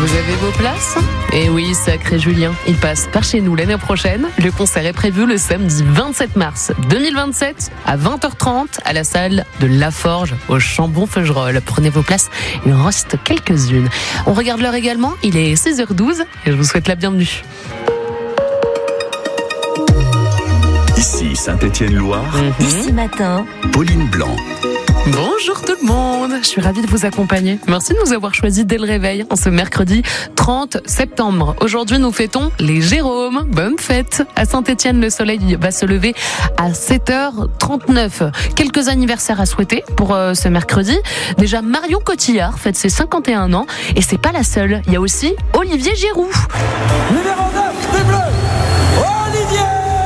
Vous avez vos places ? Eh oui, sacré Julien, il passe par chez nous l'année prochaine. Le concert est prévu le samedi 27 mars 2027 à 20h30 à la salle de La Forge au Chambon-Feugerolles. Prenez vos places, il en reste quelques-unes. On regarde l'heure également, il est 16h12 et je vous souhaite la bienvenue. Ici Saint-Étienne-Loire. Ici matin, Pauline Blanc. Bonjour tout le monde, je suis ravie de vous accompagner. Merci de nous avoir choisis dès le réveil en ce mercredi 30 septembre. Aujourd'hui, nous fêtons les Jérômes. Bonne fête. À Saint-Étienne, le soleil va se lever à 7h39. Quelques anniversaires à souhaiter pour ce mercredi. Déjà, Marion Cotillard fête ses 51 ans et c'est pas la seule. Il y a aussi Olivier Giroud. Numéro 9 des Bleus, Olivier!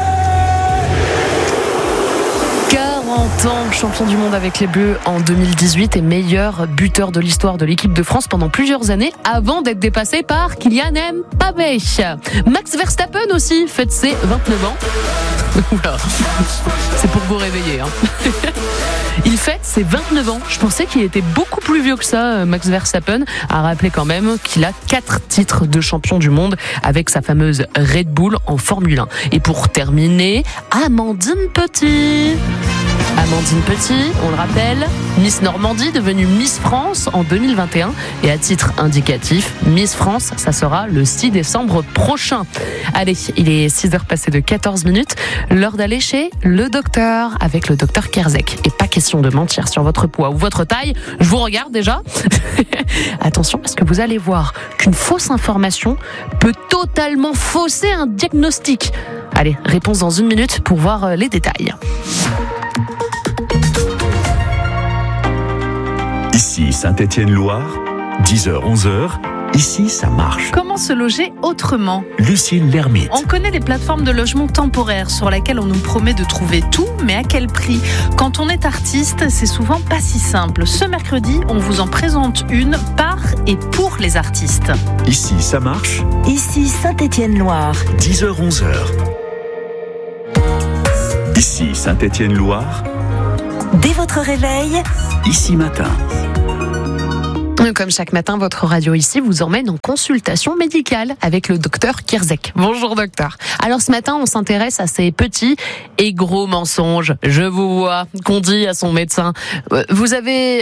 40 ans, champion du monde avec les Bleus en 2018 et meilleur buteur de l'histoire de l'équipe de France pendant plusieurs années avant d'être dépassé par Kylian Mbappé. Max Verstappen aussi fête ses 29 ans. Oula, c'est pour vous réveiller. Il fête ses 29 ans. Je pensais qu'il était beaucoup plus vieux que ça, Max Verstappen. À rappeler quand même qu'il a 4 titres de champion du monde avec sa fameuse Red Bull en Formule 1. Et pour terminer, Amandine Petit. Amandine Petit, on le rappelle, Miss Normandie, devenue Miss France en 2021. Et à titre indicatif, Miss France, ça sera le 6 décembre prochain. Allez, il est 6h passé de 14 minutes. L'heure d'aller chez le docteur, avec le docteur Kerzek. Et pas question de mentir sur votre poids ou votre taille. Je vous regarde déjà. Attention, parce que vous allez voir qu'une fausse information peut totalement fausser un diagnostic. Allez, réponse dans 1 minute pour voir les détails. Ici Saint-Étienne-Loire, 10h-11h, ici ça marche. Comment se loger autrement ? Lucille Lermite. On connaît les plateformes de logement temporaire sur lesquelles on nous promet de trouver tout, mais à quel prix ? Quand on est artiste, c'est souvent pas si simple. Ce mercredi, on vous en présente une par et pour les artistes. Ici ça marche, ici Saint-Étienne-Loire. 10h-11h. Ici Saint-Étienne-Loire, Dès votre réveil, ici matin. Comme chaque matin, votre radio ici vous emmène en consultation médicale avec le docteur Kerzek. Bonjour docteur. Alors ce matin, on s'intéresse à ces petits et gros mensonges. Je vous vois, qu'on dit à son médecin. Vous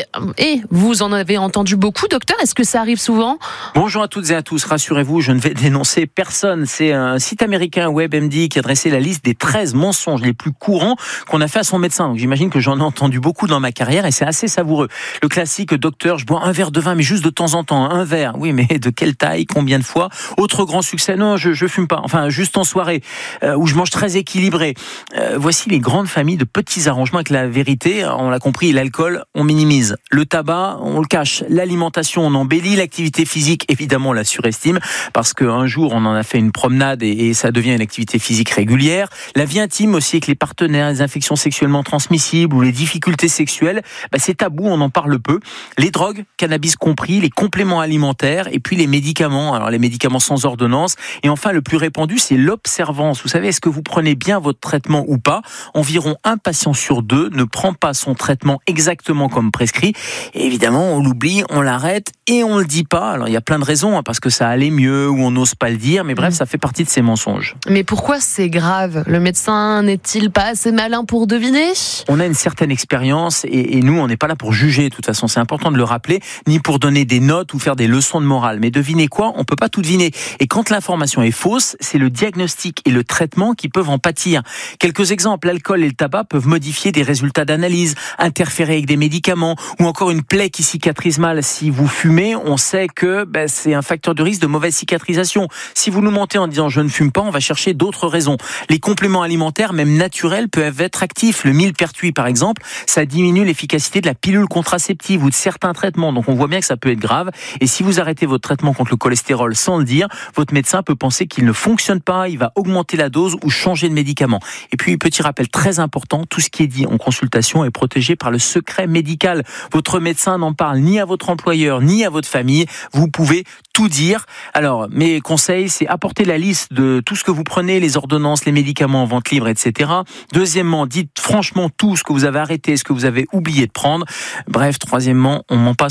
en avez entendu beaucoup, docteur ? Est-ce que ça arrive souvent ? Bonjour à toutes et à tous. Rassurez-vous, je ne vais dénoncer personne. C'est un site américain, WebMD, qui a dressé la liste des 13 mensonges les plus courants qu'on a fait à son médecin. Donc j'imagine que j'en ai entendu beaucoup dans ma carrière et c'est assez savoureux. Le classique, docteur, je bois un verre de vin, mais juste de temps en temps, un verre. Oui, mais de quelle taille, combien de fois ? Autre grand succès, non, je fume pas. Enfin, juste en soirée, où je mange très équilibré. Voici les grandes familles de petits arrangements avec la vérité. On l'a compris, l'alcool, on minimise. Le tabac, on le cache. L'alimentation, on embellit. L'activité physique, évidemment, on la surestime, parce qu'un jour, on en a fait une promenade et ça devient une activité physique régulière. La vie intime aussi avec les partenaires, les infections sexuellement transmissibles ou les difficultés sexuelles, c'est tabou, on en parle peu. Les drogues, cannabis compris, les compléments alimentaires et puis les médicaments. Alors les médicaments sans ordonnance. Et enfin, le plus répandu, c'est l'observance. Vous savez, est-ce que vous prenez bien votre traitement ou pas ? Environ 1 patient sur 2 ne prend pas son traitement exactement comme prescrit. Et évidemment, on l'oublie, on l'arrête et on le dit pas. Alors il y a plein de raisons, parce que ça allait mieux ou on n'ose pas le dire. Mais bref, ça fait partie de ces mensonges. Mais pourquoi c'est grave ? Le médecin n'est-il pas assez malin pour deviner ? On a une certaine expérience et nous, on n'est pas là pour juger. De toute façon, c'est important de le rappeler, ni pour donner des notes ou faire des leçons de morale. Mais devinez quoi ? On peut pas tout deviner. Et quand l'information est fausse, c'est le diagnostic et le traitement qui peuvent en pâtir. Quelques exemples, l'alcool et le tabac peuvent modifier des résultats d'analyse, interférer avec des médicaments ou encore une plaie qui cicatrise mal. Si vous fumez, on sait que c'est un facteur de risque de mauvaise cicatrisation. Si vous nous mentez en disant je ne fume pas, on va chercher d'autres raisons. Les compléments alimentaires, même naturels, peuvent être actifs. Le millepertuis, par exemple, ça diminue l'efficacité de la pilule contraceptive ou de certains traitements. Donc on voit bien que ça peut être grave. Et si vous arrêtez votre traitement contre le cholestérol sans le dire, votre médecin peut penser qu'il ne fonctionne pas, il va augmenter la dose ou changer de médicament. Et puis, petit rappel très important, tout ce qui est dit en consultation est protégé par le secret médical. Votre médecin n'en parle ni à votre employeur, ni à votre famille. Vous pouvez tout dire. Alors, mes conseils, c'est apporter la liste de tout ce que vous prenez, les ordonnances, les médicaments en vente libre, etc. Deuxièmement, dites franchement tout ce que vous avez arrêté, ce que vous avez oublié de prendre. Bref, troisièmement, on ment pas à son médecin.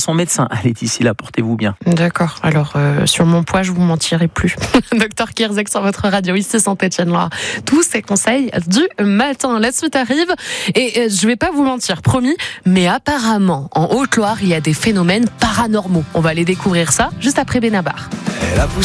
Allez, d'ici là, portez-vous bien. D'accord. Alors, sur mon poids, je vous mentirai plus. Docteur Kierzek sur votre radio, ici Saint-Étienne-Loire. Tous ces conseils du matin. La suite arrive et je vais pas vous mentir, promis, mais apparemment, en Haute-Loire, il y a des phénomènes paranormaux. On va aller découvrir ça juste après Benabar. Elle a poussé